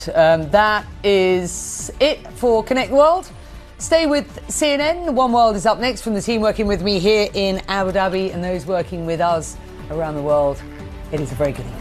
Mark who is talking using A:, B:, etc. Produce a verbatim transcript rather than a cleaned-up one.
A: Um, that is it for Connect World. Stay with C N N. One World is up next from the team working with me here in Abu Dhabi and those working with us around the world. It is a very good evening.